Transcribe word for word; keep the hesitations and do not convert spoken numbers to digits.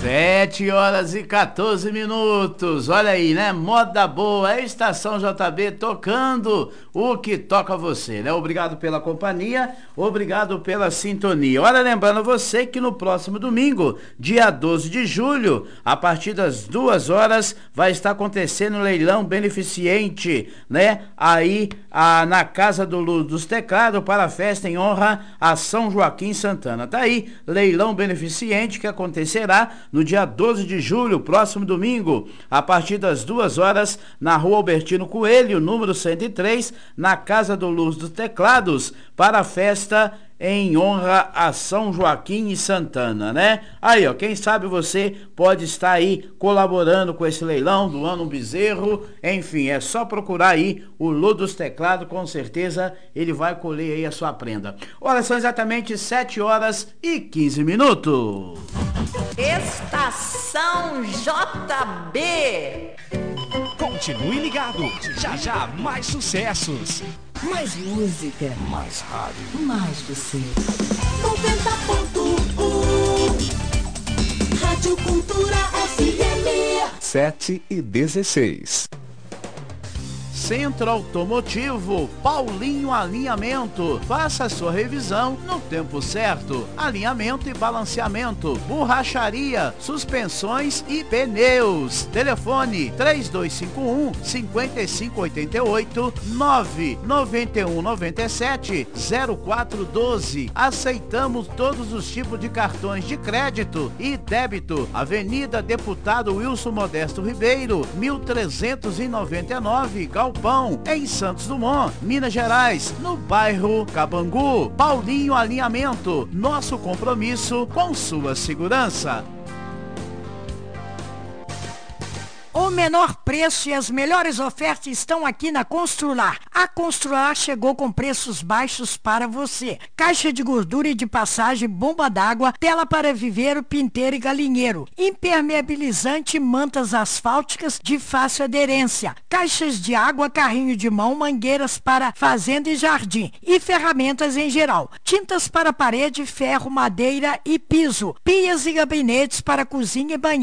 Sete horas e quatorze minutos, olha aí, né? Moda boa, é Estação J B tocando o que toca você, né? Obrigado pela companhia, obrigado pela sintonia. Olha, lembrando você que no próximo domingo, dia doze de julho, a partir das duas horas, vai estar acontecendo um leilão beneficente, né? Aí, a, na Casa do Luz dos Teclados, para a festa em honra a São Joaquim Santana. Tá aí, leilão beneficente que acontecerá no dia doze de julho, próximo domingo, a partir das duas horas, na Rua Albertino Coelho, número cento e três, na Casa do Luz dos Teclados, para a festa em honra a São Joaquim e Santana, né? Aí, ó, quem sabe você pode estar aí colaborando com esse leilão, doando um bezerro, enfim, é só procurar aí o Luz dos Teclados, com certeza ele vai colher aí a sua prenda. Olha, são exatamente sete horas e quinze minutos. Estação J B. Continue ligado, já já mais sucessos. Mais música. Mais rádio. Mais você. noventa ponto um Rádio Cultura F M. Sete e dezesseis. Centro Automotivo Paulinho Alinhamento. Faça a sua revisão no tempo certo. Alinhamento e balanceamento, borracharia, suspensões e pneus. Telefone três dois cinco um, cinco cinco oito oito, nove nove um nove sete, zero quatro um dois. Aceitamos todos os tipos de cartões de crédito e débito. Avenida Deputado Wilson Modesto Ribeiro, mil trezentos e noventa e nove, Galpão, em Santos Dumont, Minas Gerais, no bairro Cabangu. Paulinho Alinhamento, nosso compromisso com sua segurança. O menor preço e as melhores ofertas estão aqui na Constrular. A Constrular chegou com preços baixos para você. Caixa de gordura e de passagem, bomba d'água, tela para viveiro, pinteiro e galinheiro. Impermeabilizante, mantas asfálticas de fácil aderência. Caixas de água, carrinho de mão, mangueiras para fazenda e jardim. E ferramentas em geral. Tintas para parede, ferro, madeira e piso. Pias e gabinetes para cozinha e banheiro.